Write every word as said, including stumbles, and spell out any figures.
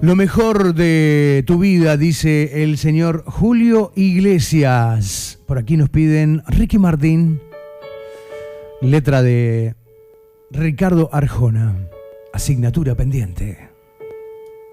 Lo mejor de tu vida, dice el señor Julio Iglesias. Por aquí nos piden Ricky Martin, letra de Ricardo Arjona, asignatura pendiente.